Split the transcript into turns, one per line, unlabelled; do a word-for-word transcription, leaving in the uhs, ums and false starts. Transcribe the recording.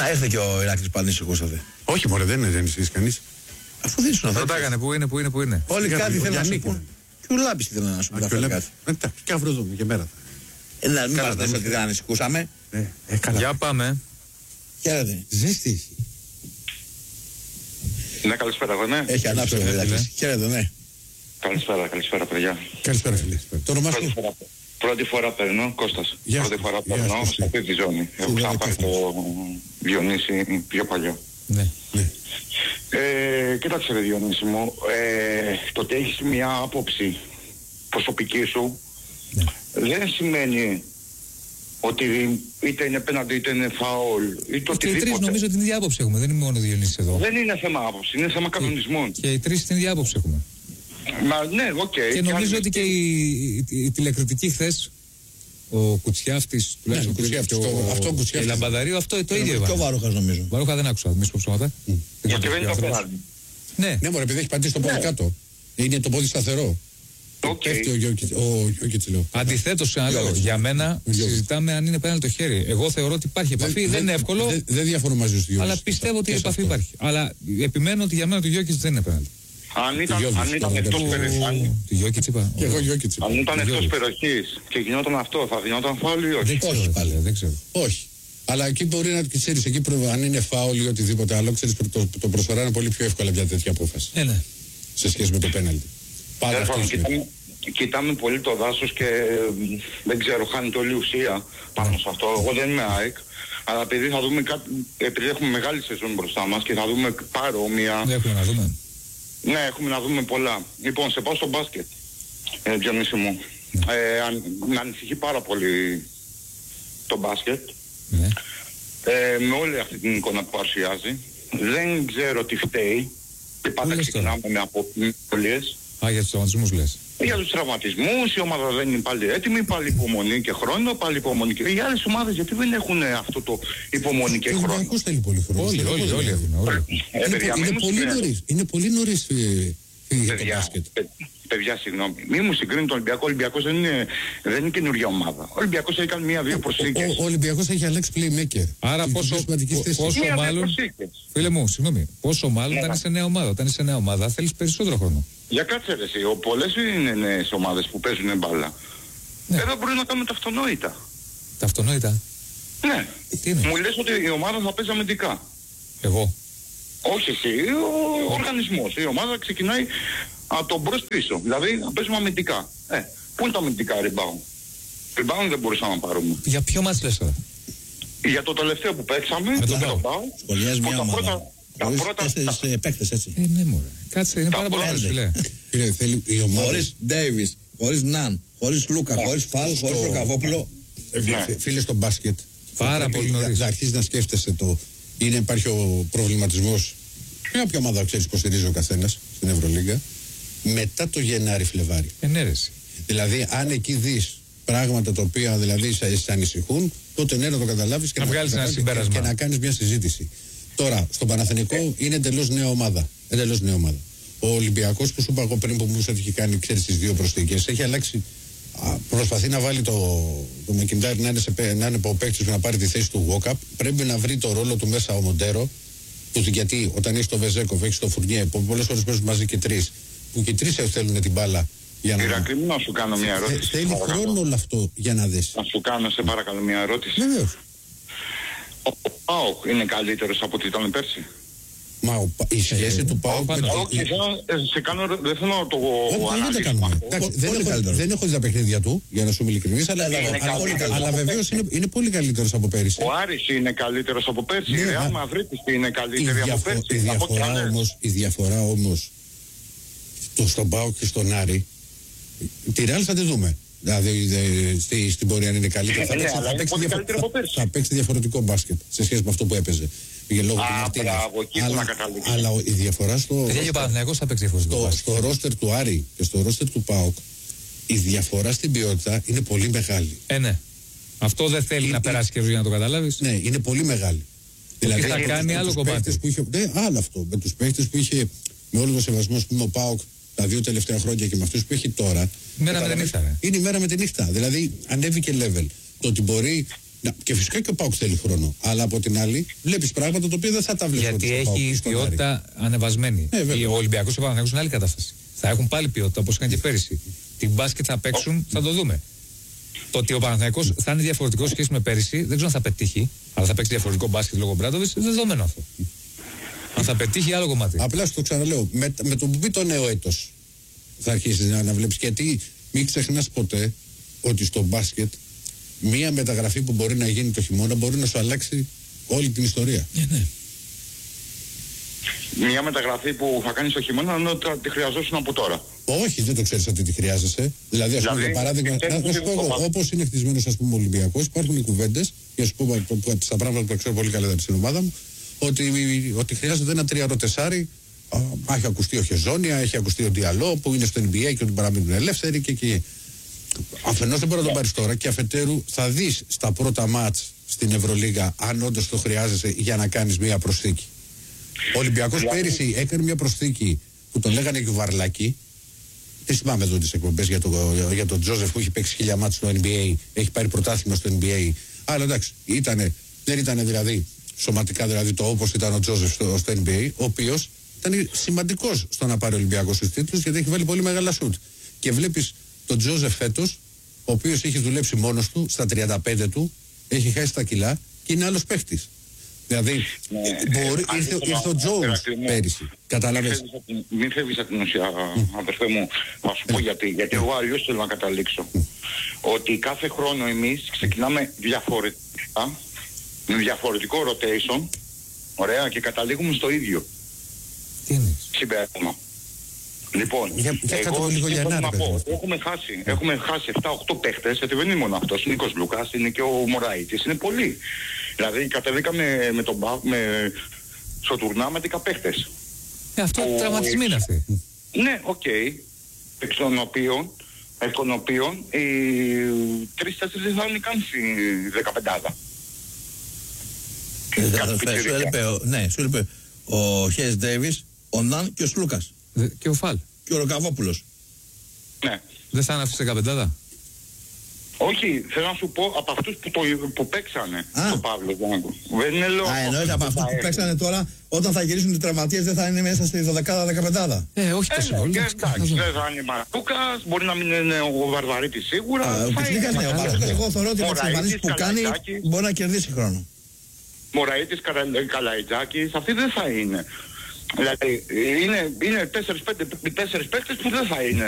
έρθε και ο Ηράκλης πανήσυχος αδε.
Όχι, μωρέ, δεν είναι ανησυχείς κανείς.
Αφού δεν ήσουν.
Ρωτάγανε πού είναι, πού είναι, πού είναι.
Όλοι κάτι θέλουν να σου πούν. Και ο Λάμπης ήθελε να σου πει κάτι.
Εντάξει, και αύριο δούμε και μέρα.
Να μην μας δες ότι δεν ανησυχούσαμε.
Για πάμε.
Χαίρετε.
Ζέστη έχει.
Ναι, καλησπέρα, εγώ, ναι.
Έχει ανάψει ο Ηράκλης. Χαίρετε, ναι.
Καλησπέρα, καλησπέρα, παιδιά.
Καλησπέρα, φίλε. Το όνομά σου?
Πρώτη φορά παίρνω, Κώστας.
Γεια
Πρώτη
σου.
φορά
Γεια
παίρνω
σου.
σε αυτή τη ζώνη. Έχω ξαναπάρει το Διονύση πιο παλιό.
Ναι.
Ναι.
Ε, κοίταξε ρε Διονύση μου, ε, το ότι έχεις μια άποψη προσωπική σου,
Ναι.
δεν σημαίνει ότι είτε είναι πέναντι είτε είναι φαουλ ή το
Και οι τρεις
οτιδήποτε.
νομίζω την ίδια άποψη έχουμε. Δεν είναι μόνο ο Διονύσης εδώ.
Δεν είναι θέμα άποψη, είναι θέμα κανονισμών.
Και οι τρεις την ίδια άποψη έχουμε.
Μα ναι, οκ. Okay,
Και νομίζω ότι και η, η, η τηλεκριτική χθες, ο Κουτσιάφτης, τουλάχιστον
Ναι, Κουτσιάφτης,
και ο-
το- αυτό
και η
Κουτσιάφτης.
Λαμπαδαρίου, αυτό το ίδιο
Και ο
έβαλε.
Βαρούχας νομίζω.
Βαρούχα δεν άκουσα, μη σου πω ψώματα.
Γιατί δεν είναι το πέναντι.
Ναι,
Ναι, μωρέ, επειδή έχει πατήσει το πόδι κάτω. Είναι το πόδι σταθερό.
Οκ.
Πέφτει ο Γιώκητς, ο Γιώκητς λέω.
αντιθέτως σε ένα λόγο.
Γιώργος.
Για μένα
Γιώργος.
συζητάμε αν είναι πέναλτι το χέρι. Εγώ θεωρώ ότι υπάρχει επαφή, δεν είναι εύκολο,
Δεν, δεν διαφωνώ μαζί σου.
αλλά πιστεύω ότι η επαφή υπάρχει. Αλλά επιμένω ότι για μένα το Γιώκητς δεν είναι πέναλτι.
Αν ήταν,
Γιώργος,
αν ήταν
τώρα,
εκτός
το-
περιοχής,
Του Γιώκητς είπα.
Και εγώ Γιώκητς.
αν ήταν εκτός
Γιώργος.
περιοχής και γινόταν αυτό, θα γινόταν φάουλ ή όχι.
Δεν ξέρω,
Όχι,
πάλι, δεν ξέρω.
Όχι. Αλλά εκεί μπορεί να ξέρει, εκεί προ- αν είναι φάουλ ή οτιδήποτε άλλο, ξέρει το, το προσφοράνε πολύ πιο εύκολα μια τέτοια απόφαση
Ε, ναι.
σε σχέση με το πέναλτι. Πάντα
Τέλος
αυτό
πάντων,
είναι.
κοιτάμε, κοιτάμε πολύ το δάσος και ε, δεν ξέρω, χάνει όλη η ουσία πάνω σε αυτό. Εγώ δεν είμαι ΑΕΚ, αλλά επειδή θα δούμε κάτι, επειδή έχουμε μεγάλη σεζόν μπροστά μας και θα δούμε παρόμοια.
Δεν έχουμε να δούμε.
Ναι, έχουμε να δούμε πολλά. Λοιπόν, σε πάω στο μπάσκετ, ε, Διονύση μου. Ε, αν, με ανησυχεί πάρα πολύ το μπάσκετ.
Ναι.
Ε, με όλη αυτή την εικόνα που παρουσιάζει. Δεν ξέρω τι φταίει και πάντα
λες
ξεκινάμε με απολύες.
Α, για τους τραυματισμούς λες.
Για τους τραυματισμούς, η ομάδα δεν είναι πάλι έτοιμη, πάλι υπομονή και χρόνο, πάλι υπομονή και... Οι άλλες ομάδες γιατί δεν έχουν αυτό το υπομονή και
Ο
χρόνο.
Ολυμπιακός θέλει πολύ χρόνο.
Όλοι,
Θέλει
όλοι,
πολύ
όλοι
χρόνο.
έχουν. όλοι έχουν.
Ε,
Είναι,
παιδιά,
πο-
μη
είναι
μου
πολύ
συγκρίνετε.
νωρίς. Είναι πολύ νωρίς ε, ε, για το
Παιδιά,
μπάσκετ.
παι- παιδιά, συγγνώμη. Μη μου συγκρίνει τον Ολυμπιακό. Ο Ολυμπιακός δεν είναι, δεν είναι καινούργια ομάδα. Ο Ολυμπιακός έχει κάνει μία-δύο
Ο,
προσθήκες.
ο Ολυμπιακός έχει αλλάξει playmaker.
Άρα
Στην
πόσο,
πιο σημαντική
πο-
θέση.
πόσο
Μία-δύο
μάλλον,
προσθήκες.
φίλε μου, συγγνώμη, πόσο μάλλον
Ναι,
όταν
ναι.
είσαι νέα ομάδα. Όταν είσαι νέα ομάδα θέλεις περισσότερο χρόνο.
Για κάτσε ρε εσύ. Ο, πολλές είναι νέες ομάδες που παίζουν μπάλα.
Ναι.
Εδώ μπορεί να κάνουμε τα αυτονόητα.
Τα αυτονόητα.
Ναι.
Τι είναι?
Μου λες ότι η ομάδα θα παίζει αμυντικά.
Εγώ.
Όχι εσύ, ο οργανισμός. Η ομάδα ξεκινάει από τον μπρος πίσω. Δηλαδή να παίζουμε αμυντικά. Ε, πού είναι τα αμυντικά rebound. Rebound δεν μπορούσαμε να πάρουμε.
Για ποιο μάτς λες τώρα?
Για το τελευταίο που παίξαμε,
Με τον
με
Πάο.
Πάο,
Σχολιάζει
που
μια
τα
ομάδα.
πρώτα, τα
Χωρίς
πρώτα,
τέσσερις ε, παίκτες έτσι.
Ε, ναι, μωρέ. Κάτσε, είναι
Τα
πάρα πολύ
πρώτα-
ωραίο, φίλε.
Φίλε, θέλει η ομάδα.
Χωρίς Ντέιβις, χωρίς Ναν, χωρίς Λούκα, χωρίς Φαλ, χωρίς
Στο-
Ροκαβόπουλο.
Ε,
Ναι.
φι- Φίλε, στο μπάσκετ.
Πάρα
πρέπει
πολύ
να-
νωρίς.
Να αρχίσει να σκέφτεσαι το. Είναι, υπάρχει ο προβληματισμός. Μια ποια ομάδα ξέρει υποστηρίζει ο καθένας στην Ευρωλίγκα. Μετά το Γενάρη, Φλεβάρι.
Ενέρεση.
Δηλαδή, αν εκεί δει πράγματα τα οποία δηλαδή σε, σε ανησυχούν, τότε ναι, να το καταλάβει και
Να βγάλεις ένα
και-
συμπέρασμα.
και να κάνει μια συζήτηση. Τώρα, στον Παναθηνικό είναι εντελώ νέα ομάδα. Εντελώς νέα ομάδα. Ο Ολυμπιακός που σου είπα εγώ πριν που μου είπε ότι έχει κάνει, ξέρει, τι δύο προσθήκες, έχει αλλάξει. Α, προσπαθεί να βάλει το, το Μεκιντάρ να είναι, σε, πέ- να είναι ο παίκτης που να πάρει τη θέση του Walkup. Πρέπει να βρει το ρόλο του μέσα ο Μοντέρο. Που, γιατί όταν έχει το Βεζέκοφ, έχει το Φουρνιέ, που πολλές φορές παίζουν μαζί και τρεις, που και οι τρεις θέλουν την μπάλα για να.
Ηρακλή μου, να σου κάνω μια
Θε-
ερώτηση.
Θέλει
παρακαλώ.
χρόνο όλο αυτό για να δεις.
Να σου κάνω σε παρακαλώ μια ερώτηση.
Βεβαίως.
Ο ΠΑΟΚ είναι καλύτερος από ό,τι ήταν πέρσι.
Μα ο Πα- η σχέση του ΠΑΟΚ με
πάντα.
το.
Όχι, θέλω- ε, σε κάνω, ερω- δεν θέλω να το
Όχι, δεν τα
αναλύσω
κάνουμε.
αυτό.
Εντάξει,
Πολύ
δεν, έχω,
καλύτερος.
δεν έχω δει τα παιχνίδια του, για να σου είμαι ειλικρινής, αλλά,
Είναι
αλλά,
καλύτερος
αλλά
από
βεβαίως
πέρσι.
είναι, είναι πολύ καλύτερος από πέρυσι.
Ο Άρης είναι καλύτερος από πέρσι.
Ναι,
Η Ρεάλ
α-
Μαδρίτης είναι
Η,
καλύτερη από
διαφο-
πέρσι.
η
Από ό,τι
διαφορά
άλλες.
όμως, η διαφορά όμως το, στον ΠΑΟΚ και στον Άρη, τη Ρεάλ θα τη δούμε. Δηλαδή δε- στη, στην πορεία αν είναι καλύτερη.
Ε,
θα,
ναι,
παίξει,
αλλά
θα,
είναι
παίξει
πολύ
διαφο-
καλύτερη από
θα,
πέρσι.
θα παίξει διαφορετικό μπάσκετ σε σχέση με αυτό που έπαιζε. Πήγε λόγω του
Α,
Μαρτίνες.
μπράβο, εκεί ήθελα να καταλήξω.
Αλλά ο- η διαφορά στο,
Παιδιά και ο Παναθηναϊκός θα παίξει διαφορετικό
στο,
μπάσκετ.
στο ρόστερ του Άρη και στο ρόστερ του ΠΑΟΚ, η διαφορά στην ποιότητα είναι πολύ μεγάλη.
Ε, ναι. Αυτό δεν θέλει
Ε,
να
ε,
περάσει καιρός για να το καταλάβεις.
Ναι, είναι πολύ μεγάλη. Δηλαδή,
θα
με
κάνει
τους- με
άλλο
τους
κομμάτι.
παίκτες Που είχε, ναι, άλλο αυτό. Με τους παίχτες που είχε, με όλο το σεβασμό, ας πούμε, ο ΠΑΟΚ τα δύο τελευταία χρόνια και με αυτούς που έχει τώρα.
Μέρα με τη νύχτα, ρε.
Είναι η μέρα με τη νύχτα. Δηλαδή, ανέβηκε level. Το ότι μπορεί Να, και φυσικά και ο ΠΑΟΚ θέλει χρόνο. Αλλά από την άλλη, βλέπει πράγματα τα οποία δεν θα τα βλέπει.
Γιατί έχει ποιότητα ανεβασμένη.
Ε,
ο Ολυμπιακός και ο Παναθηναϊκός είναι άλλη κατάσταση. Θα έχουν πάλι ποιότητα όπως είχαν και πέρυσι. Την μπάσκετ θα παίξουν, θα το δούμε. Το ότι ο Παναθηναϊκός θα είναι διαφορετικό σχέση με πέρυσι, δεν ξέρω αν θα πετύχει, αλλά θα παίξει διαφορετικό μπάσκετ λόγω Μπράντοβιτς, είναι δεδομένο αυτό. Αν θα πετύχει άλλο κομμάτι.
Απλά σου το ξαναλέω, με, με το που μπει το νέο έτος θα αρχίσει να, να βλέπει. Γιατί μην ξεχνά ποτέ ότι στο μπάσκετ μία μεταγραφή που μπορεί να γίνει το χειμώνα μπορεί να σου αλλάξει όλη την ιστορία.
Ε, ναι.
Μια μεταγραφή που θα κάνεις το χειμώνα είναι ότι τη χρειαζόσουν από τώρα.
Όχι, δεν το ξέρεις ότι τη χρειάζεσαι. Δηλαδή, ας πούμε,
Δηλαδή,
για παράδειγμα, να, να σου πω εγώ, όπως είναι χτισμένος ας πούμε ο Ολυμπιακός, υπάρχουν οι κουβέντες, για να σου πω στα πράγματα που ξέρω πολύ καλά στην ομάδα μου, ότι, ότι χρειάζεται ένα τριάρο τεσάρι. Έχει ακουστεί ο Χεζόνια, έχει ακουστεί ο Διαλό που είναι στο N B A και ότι παραμείνουν ελεύθεροι και εκεί. Αφενός δεν μπορεί να τον πάρεις τώρα και αφετέρου θα δεις στα πρώτα μάτς στην Ευρωλίγα αν όντως το χρειάζεσαι για να κάνεις μια προσθήκη. Ο Ολυμπιακός πέρυσι έκανε μια προσθήκη που τον λέγανε Γιουβαρλάκη. Τι θυμάμαι εδώ τις εκπομπές για τον για το Τζόζεφ που έχει παίξει χίλια μάτς στο N B A, έχει πάρει πρωτάθλημα στο N B A. Αλλά εντάξει, ήτανε, δεν ήταν δηλαδή σωματικά δηλαδή το όπως ήταν ο Τζόζεφ στο, στο N B A, ο οποίος ήταν σημαντικός στο να πάρει ο Ολυμπιακός στους τίτλους γιατί έχει βάλει πολύ μεγάλα σουτ. Και βλέπεις τον Τζόζεφ φέτος, ο οποίος έχει δουλέψει μόνος του στα τριάντα πέντε του, έχει χάσει τα κιλά και είναι άλλος παίχτης. Δηλαδή, ναι, μπορεί, ε, ήρθε, ήρθε ο Τζόουνς πέρυσι. Καταλαβαίνεις.
Μην φεύγεις από την ουσία, mm. αδερφέ μου. Θα σου πω mm. γιατί. Γιατί εγώ αλλιώς θέλω να καταλήξω. Mm. Ότι κάθε χρόνο εμείς ξεκινάμε διαφορετικά, με διαφορετικό rotation, ωραία, και καταλήγουμε στο ίδιο.
Τι είναι.
Συμπέρασμα. Λοιπόν,
για, για
εγώ
λίγο για
να πω, έχουμε χάσει, έχουμε χάσει επτά οκτώ παίχτες, γιατί δεν είναι μόνο αυτός, είναι ο Νίκος Λούκας, είναι και ο Μωραΐτης, είναι πολλοί. Δηλαδή κατεβήκαμε με τον Μπα, με, στο τουρνά με δέκα παίχτες.
Ε, αυτό ο, τραυματισμοί είναι αυτοί. Ναι,
οκ, okay, εκ των οποίων, εκ των οποίων οι τρεις-τέσσερις δεν θα είναι καν στη δεκαπεντάδα.
Σου έλειπε, ναι, σου έλειπε ο Χέις Ντέιβις, ο Ναν και ο Σλούκας.
Και ο Φαλ.
Και ο Ροκαβόπουλος.
Ναι.
Δεν θα είναι αυτή σε δεκαπεντάδα.
Όχι, θέλω να σου πω από αυτούς που, το, που παίξανε
Α.
το Παύλο. Δεν είναι λόγο.
Α, εννοείς από αυτούς που παίξανε τώρα, όταν θα γυρίσουν οι τραυματίες δεν θα είναι μέσα στη δωδεκάδα δεκαπεντάδα.
Ε, όχι τόσο πολύ.
Εντάξει, δεν θα είναι Μαρτούκας, μπορεί να μην είναι ο Βαρβαρίτης σίγουρα.
Ο Πιτσλίκας ναι, ο Μαρτούκας εγώ θεωρώ ότι με τις εμφανίσεις που κάνει μπορεί να κερδίσει χρόνο.
Μωραΐτης, Καλαϊτζάκης, αυτοί δεν θα είναι. Δηλαδή είναι, είναι τέσσερις πέντε παίκτες που δεν θα είναι